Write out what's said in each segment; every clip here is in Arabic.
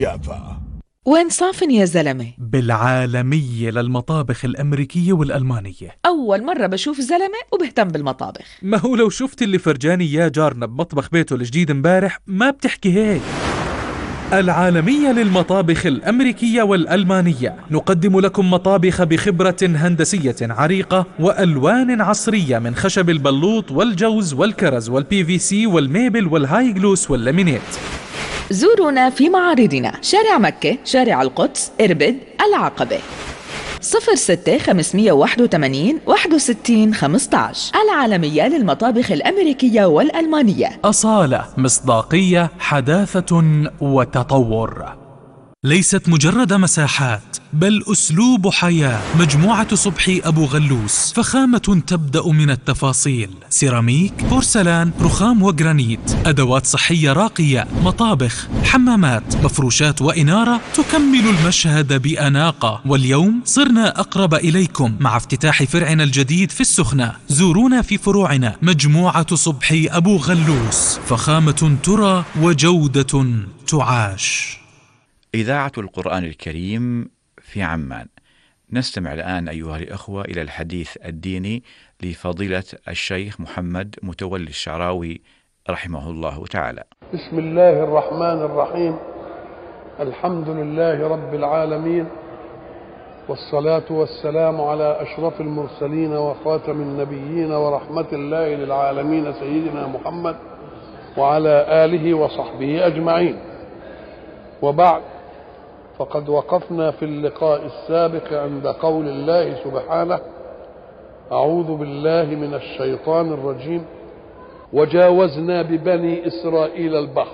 يافا. وين صافن يا زلمة؟ بالعالمية للمطابخ الأمريكية والألمانية. أول مرة بشوف زلمة وبهتم بالمطابخ. ما هو لو شفت اللي فرجاني إياه جارنا بمطبخ بيته الجديد امبارح ما بتحكي هيك. العالمية للمطابخ الأمريكية والألمانية، نقدم لكم مطابخ بخبرة هندسية عريقة وألوان عصرية من خشب البلوط والجوز والكرز والبي في سي والميبل والهاي جلوس واللامينيت. زورونا في معارضنا: شارع مكة، شارع القدس، إربد، العقبة. 06 581 61 15. العالمية للمطابخ الأمريكية والألمانية. أصالة، مصداقية، حداثة وتطور. ليست مجرد مساحات بل أسلوب حياة. مجموعة صبحي أبو غلوس، فخامة تبدأ من التفاصيل: سيراميك، بورسلان، رخام وجرانيت، أدوات صحية راقية، مطابخ، حمامات، مفروشات وإنارة تكمل المشهد بأناقة. واليوم صرنا أقرب إليكم مع افتتاح فرعنا الجديد في السخنة. زورونا في فروعنا. مجموعة صبحي أبو غلوس، فخامة ترى وجودة تعاش. إذاعة القرآن الكريم في عمان. نستمع الآن أيها الأخوة إلى الحديث الديني لفضيلة الشيخ محمد متولي الشعراوي رحمه الله تعالى. بسم الله الرحمن الرحيم. الحمد لله رب العالمين، والصلاة والسلام على أشرف المرسلين وخاتم النبيين ورحمة الله للعالمين سيدنا محمد وعلى آله وصحبه أجمعين. وبعد، فقد وقفنا في اللقاء السابق عند قول الله سبحانه: أعوذ بالله من الشيطان الرجيم: وجاوزنا ببني إسرائيل البحر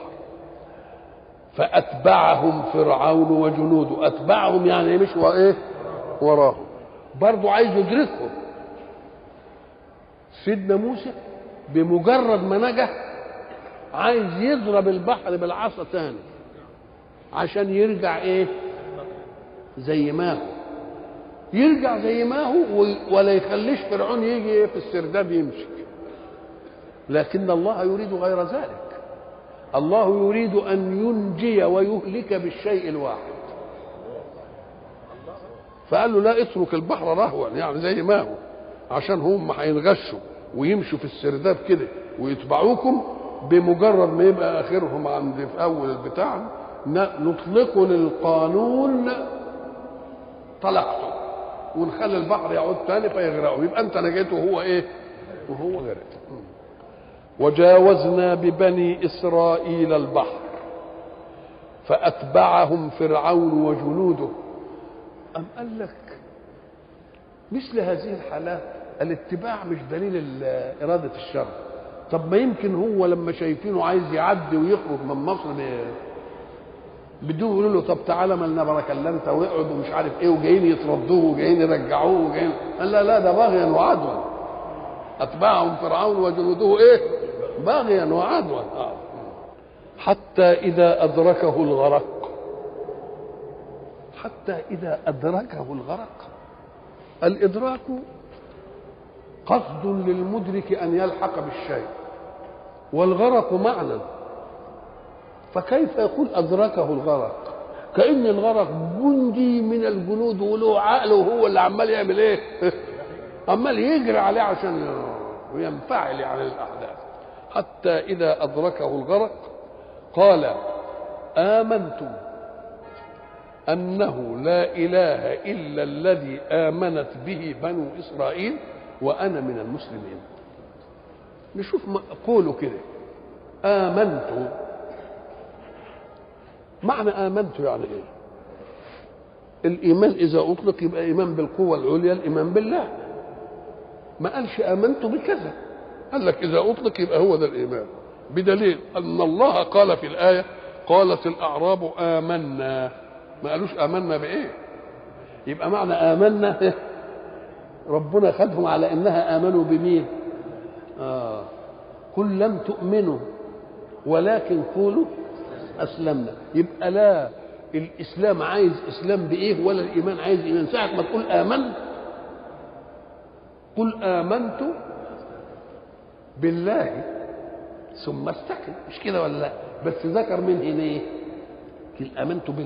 فأتبعهم فرعون وجنوده. أتبعهم يعني مش وراهم، برضو عايز يدركهم. سيدنا موسى بمجرد ما نجح عايز يضرب البحر بالعصا تاني عشان يرجع زي ما هو، يرجع زي ما هو ولا يخليش فرعون يجي في السرداب يمشي. لكن الله يريد غير ذلك. الله يريد أن ينجي ويهلك بالشيء الواحد، فقال له لا، اترك البحر رهوا يعني زي ما هو، عشان هم هينغشوا ويمشوا في السرداب كده ويتبعوكم. بمجرد ما يبقى آخرهم عند في أول البتاع نطلق للقانون طلقته ونخلي البحر يعود تاني فيغرقوا، يبقى انت نجيت وهو غرق. وجاوزنا ببني إسرائيل البحر فأتبعهم فرعون وجنوده. أم قال لك مثل هذه الحالات الاتباع مش دليل إرادة الشر. طب ما يمكن هو لما شايفينه عايز يعدي ويخرج من مصر بدون يقولوا له طب تعالى مالنا بركه الا انت، ويقعدوا مش عارف وجايين يتردوه وجايين يرجعوه وجايين. قال لا ده باغيا وعدوا. اتبعهم فرعون وجنوده باغيا وعدوا. حتى اذا ادركه الغرق. حتى اذا ادركه الغرق. الادراك قصد للمدرك ان يلحق بالشيء، والغرق معنى. فكيف يقول أدركه الغرق؟ كأن الغرق جندي من الجنود وله عقل وهو اللي عمال يعمل عمال يجري عليه عشان ينفعل عن الأحداث. حتى إذا أدركه الغرق قال: آمنت أنه لا إله إلا الذي آمنت به بنو إسرائيل وأنا من المسلمين. نشوف قولوا كده: آمنت. معنى آمنت يعني إيه؟ الإيمان إذا أطلق يبقى إيمان بالقوة العليا، الإيمان بالله. ما قالش آمنت بكذا، قال لك إذا أطلق يبقى هو ده الإيمان، بدليل أن الله قال في الآية: قالت الأعراب آمنا. ما قالوش آمنا بإيه؟ يبقى معنى آمنا ربنا خدهم على إنها آمنوا بمين؟ قل لم تؤمنوا ولكن قولوا أسلمنا. يبقى لا الإسلام عايز إسلام بإيه ولا الإيمان عايز إيمان. ساعة ما تقول آمنت، قل آمنت بالله ثم استقم، مش كده ولا لا؟ بس ذكر من هنا آمنت